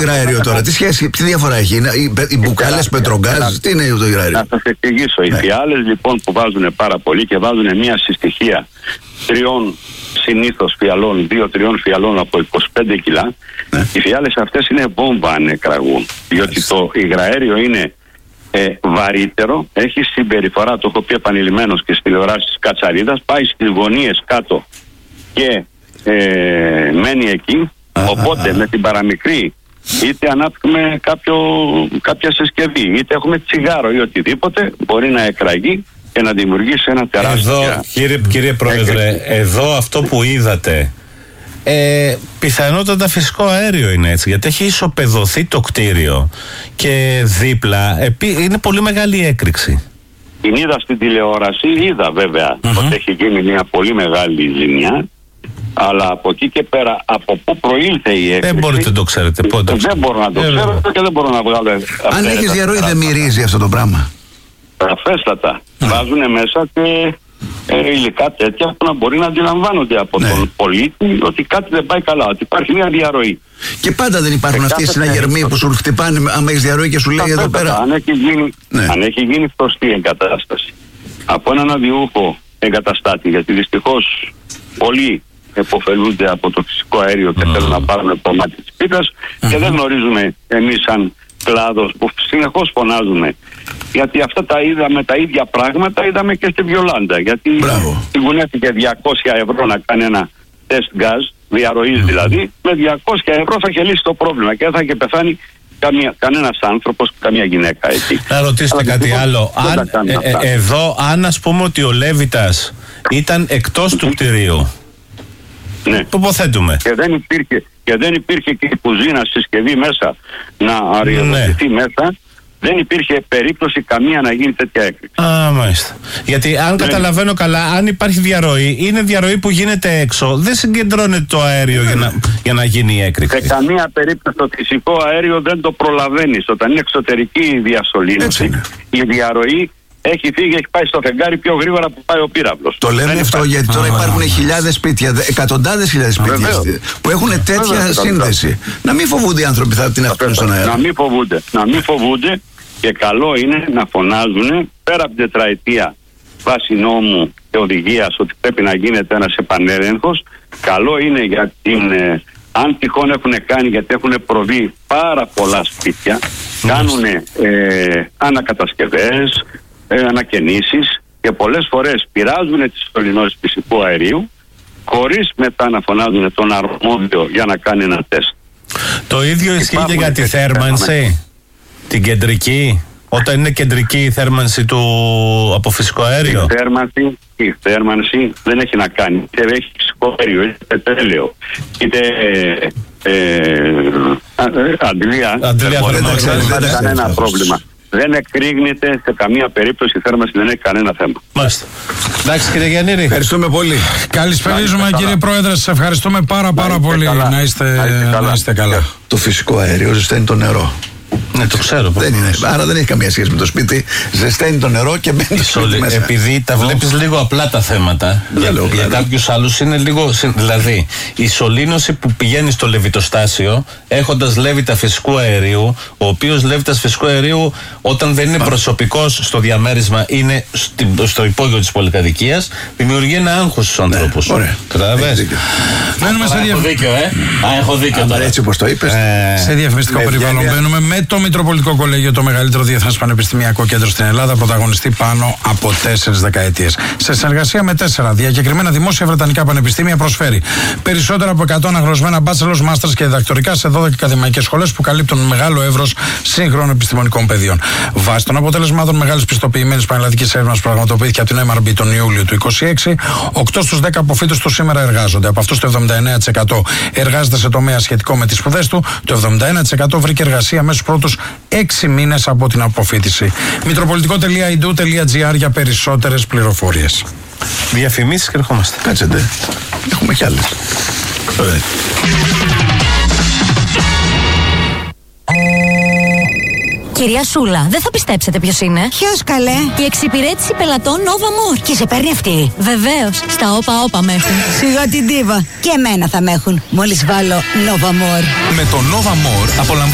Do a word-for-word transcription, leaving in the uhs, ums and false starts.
υγραέριο τώρα, τι σχέση, τι διαφορά έχει? Οι μπουκάλες πετρογκάζ, τι είναι το υγραέριο? Να σας εξηγήσω. Οι φιάλες λοιπόν που βάζουν πάρα πολύ και βάζουν μια συστοιχεία τριών συνήθως φιαλών, δύο-τριών φιαλών από είκοσι πέντε κιλά, ναι. Οι φιάλες αυτές είναι βόμβα αν εκραγούν. Διότι το υγραέριο είναι ε, βαρύτερο, έχει συμπεριφορά, το έχω πει επανειλημμένως και στη τηλεοράση της κατσαρίδας, πάει στις γωνίες κάτω και ε, μένει εκεί. Α, οπότε α, α. με την παραμικρή είτε ανάπτυξουμε κάποιο, κάποια συσκευή, είτε έχουμε τσιγάρο ή οτιδήποτε, μπορεί να εκραγεί και να δημιουργήσει ένα τεράστιο. Εδώ, κύριε, κύριε Πρόεδρε, έκρηξη. Εδώ αυτό που είδατε, ε, πιθανότατα φυσικό αέριο είναι, έτσι, γιατί έχει ισοπεδωθεί το κτίριο και δίπλα επί, είναι πολύ μεγάλη έκρηξη. Την είδα στην τηλεόραση, είδα βέβαια mm-hmm. ότι έχει γίνει μια πολύ μεγάλη ζημιά. Αλλά από εκεί και πέρα, από πού προήλθε η έκρηξη, δεν μπορείτε να το ξέρετε. Πότε δεν μπορώ να το ε, ξέρω ε, και δεν μπορώ να βγάλω. Αν έχεις διαρροή, δεν μυρίζει αυτό το πράγμα? Σαφέστατα. Mm. Βάζουν μέσα και ε, υλικά τέτοια που να μπορεί να αντιλαμβάνονται από ναι. τον πολίτη ότι κάτι δεν πάει καλά, ότι υπάρχει μια διαρροή. Και πάντα δεν υπάρχουν και αυτοί οι συναγερμοί που σου χτυπάνε άμα έχεις διαρροή και σου λέει εδώ πέρα. Αν έχει γίνει, ναι. αν έχει γίνει φτωστή εγκατάσταση από έναν αδιούχο εγκαταστάτη, γιατί δυστυχώς πολλοί εποφελούνται από το φυσικό αέριο και mm. θέλουν να πάρουν το μάτι της πίτας mm-hmm. και δεν γνωρίζουμε εμείς σαν κλάδος που συνεχώς φωνάζουμε, γιατί αυτά τα είδαμε, τα ίδια πράγματα είδαμε και στη Βιολάντα, γιατί συγκουνέθηκε διακόσια ευρώ να κάνει ένα τεστ γκάζ, διαρροής mm. δηλαδή, με διακόσια ευρώ θα είχε λύσει το πρόβλημα και δεν θα είχε πεθάνει καμία, κανένας άνθρωπος, καμία γυναίκα εκεί. Να ρωτήσετε αλλά κάτι άλλο. Αν, ε, ε, εδώ, αν ας πούμε ότι ο Λέβητας ήταν εκτός του κτηρίου, ναι. τοποθέτουμε. Και δεν υπήρχε, και δεν υπήρχε και η κουζίνα συσκευή μέσα να αριοδοτηθεί ναι. μέσα, δεν υπήρχε περίπτωση καμία να γίνει τέτοια έκρηξη. Α, μάλιστα. Γιατί αν ναι. καταλαβαίνω καλά, αν υπάρχει διαρροή, είναι διαρροή που γίνεται έξω, δεν συγκεντρώνεται το αέριο ναι. για, να, για να γίνει η έκρηξη. Σε καμία περίπτωση το φυσικό αέριο δεν το προλαβαίνεις. Όταν είναι εξωτερική η διασωλήνωση, η διαρροή έχει φύγει, έχει πάει στο φεγγάρι πιο γρήγορα που πάει ο πύραυλος. Το λέμε αυτό υπάρχει. Γιατί τώρα υπάρχουν χιλιάδες σπίτια, εκατοντάδες χιλιάδες σπίτια Βεβαίως. που έχουν τέτοια Βεβαίως. σύνδεση. Να μην φοβούνται οι άνθρωποι θα την αφήνουν στον αέρα. Να μην φοβούνται. Να μην φοβούνται και καλό είναι να φωνάζουν πέρα από την τετραετία βάσει νόμου και οδηγίας ότι πρέπει να γίνεται ένας επανέλεγχος. Καλό είναι για την. Ε, αν τυχόν έχουν κάνει, γιατί έχουν προβεί πάρα πολλά σπίτια, κάνουν ε, ανακατασκευές, ε, ανακαινήσεις και πολλές φορές πειράζουν τις σωληνώσεις φυσικού αερίου χωρίς μετά να φωνάζουν τον αρμόδιο για να κάνει ένα τεστ. Το ίδιο ισχύει και για τη θέρμανση, την κεντρική, όταν είναι κεντρική η θέρμανση του από φυσικό αέριο. Η θέρμανση, η θέρμανση δεν έχει να κάνει, είτε έχει φυσικό αέριο, είτε πετρέλαιο, είτε ε, ε, αντιλία, αντιλία δεν έχει κανένα πρόβλημα. Δεν εκρήγνεται σε καμία περίπτωση, η θέρμανση δεν έχει κανένα θέμα. Μάλιστα. Εντάξει κύριε Γιαννήρη. Ευχαριστούμε πολύ. Καλησπέριζουμε κύριε Πρόεδρε, σας ευχαριστούμε πάρα πάρα πολύ. Να είστε, να είστε καλά. Το φυσικό αέριο ζεσταίνει το νερό. Ναι, το ξέρω. Δεν είναι. Άρα δεν έχει καμία σχέση με το σπίτι. Ζεσταίνει το νερό και μπαίνει στο σπίτι μέσα. Επειδή τα βλέπεις λίγο απλά τα θέματα, για, για κάποιους άλλους είναι λίγο. Δηλαδή, η σωλήνωση που πηγαίνει στο λεβιτοστάσιο, έχοντας λέβητα φυσικού αερίου, ο οποίος λέβητας φυσικού αερίου, όταν δεν είναι προσωπικός στο διαμέρισμα, είναι στο υπόγειο της πολυκατοικίας, δημιουργεί ένα άγχος στους ανθρώπους. Ωραία. Καταλαβαίνεις. Μένουμε σε Έχω δίκιο, ε. Α, έχω δίκιο τώρα. Έτσι όπως το είπες. Σε διαφημιστικό περιβάλλον μπαίνουμε με το Μητροπολιτικό Κολέγιο, το μεγαλύτερο διεθνές πανεπιστημιακό κέντρο στην Ελλάδα, πρωταγωνιστεί πάνω από τέσσερις δεκαετίες. Σε συνεργασία με τέσσερα διακεκριμένα δημόσια βρετανικά πανεπιστήμια, προσφέρει περισσότερα από εκατό αναγνωρισμένα bachelors, masters και διδακτορικά σε δώδεκα ακαδημαϊκές σχολές που καλύπτουν μεγάλο εύρος σύγχρονων επιστημονικών πεδίων. Βάσει των αποτελεσμάτων μεγάλης πιστοποιημένης πανελλαδικής έρευνας που πραγματοποιήθηκε από την εμ αρ μπι τον Ιούλιο του είκοσι έξι, οκτώ στους δέκα αποφύτους του σήμερα εργάζονται. Από αυτούς το εβδομήντα εννέα τοις εκατό εργάζεται σε τομέα σχετικό με τις σπουδές του, το εβδομήντα ένα τοις εκατό βρήκε εργασία μέσα στους πρώτους έξι μήνες από την αποφύτιση. μητροπολιτικό τελεία ι ντι ου τελεία τζι άρ για περισσότερες πληροφορίες. Διαφημίσεις και ερχόμαστε. Κάτσετε. Έχουμε κι άλλες. Κυρία Σούλα, δεν θα πιστέψετε ποιος είναι. Ποιος καλέ? Η εξυπηρέτηση πελατών Nova More. Και σε παίρνει αυτή? Βεβαίως, στα όπα όπα με έχουν. Σιγά την τίβα. Και εμένα θα με έχουν. Μόλις βάλω Nova More. Με το Nova More απολαμβάνεις